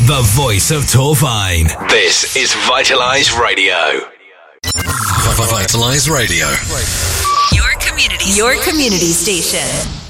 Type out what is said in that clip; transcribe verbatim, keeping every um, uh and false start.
The voice of Torfine. This is Vitalize Radio. Vitalize Radio. Your community. Your community station.